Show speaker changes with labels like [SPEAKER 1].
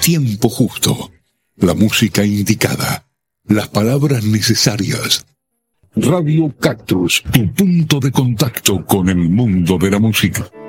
[SPEAKER 1] tiempo justo, la música indicada, las palabras necesarias. Radio Cactus, tu punto de contacto con el mundo de la música.